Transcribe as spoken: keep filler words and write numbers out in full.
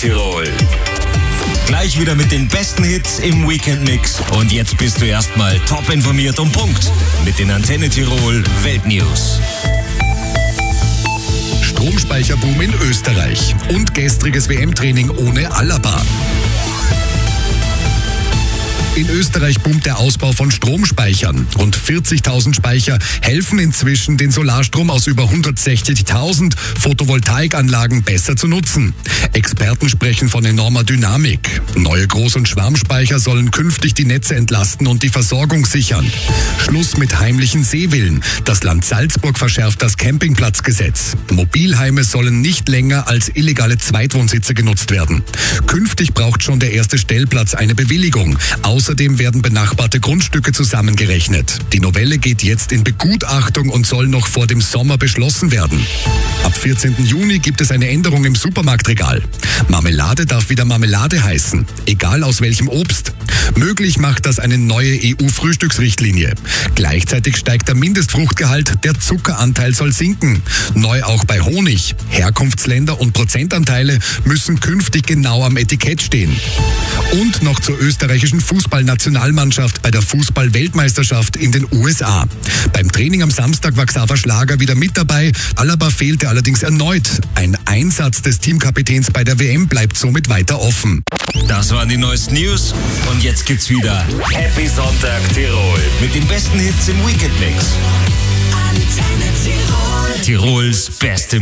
Tirol. Gleich wieder mit den besten Hits im Weekend-Mix. Und jetzt bist du erstmal top informiert und Punkt mit den Antenne Tirol Weltnews. Stromspeicherboom in Österreich und gestriges W M-Training ohne Alaba. In Österreich boomt der Ausbau von Stromspeichern. Rund vierzigtausend Speicher helfen inzwischen, den Solarstrom aus über hundertsechzigtausend Photovoltaikanlagen besser zu nutzen. Experten sprechen von enormer Dynamik. Neue Groß- und Schwarmspeicher sollen künftig die Netze entlasten und die Versorgung sichern. Schluss mit heimlichen Seevillen. Das Land Salzburg verschärft das Campingplatzgesetz. Mobilheime sollen nicht länger als illegale Zweitwohnsitze genutzt werden. Künftig braucht schon der erste Stellplatz eine Bewilligung. Außerdem werden benachbarte Grundstücke zusammengerechnet. Die Novelle geht jetzt in Begutachtung und soll noch vor dem Sommer beschlossen werden. Ab vierzehnten Juni gibt es eine Änderung im Supermarktregal. Marmelade darf wieder Marmelade heißen, egal aus welchem Obst. Möglich macht das eine neue E U-Frühstücksrichtlinie. Gleichzeitig steigt der Mindestfruchtgehalt, der Zuckeranteil soll sinken. Neu auch bei Honig. Herkunftsländer und Prozentanteile müssen künftig genau am Etikett stehen. Und noch zur österreichischen Fußballnationalmannschaft bei der Fußball-Weltmeisterschaft in den U S A. Beim Training am Samstag war Xaver Schlager wieder mit dabei. Alaba fehlte allerdings erneut. Ein Einsatz des Teamkapitäns bei der W M bleibt somit weiter offen. Das waren die neuesten News. Und jetzt gibt's wieder Happy Sonntag Tirol mit den besten Hits im Weekend-Mix. Antenne Tirol. Tirols beste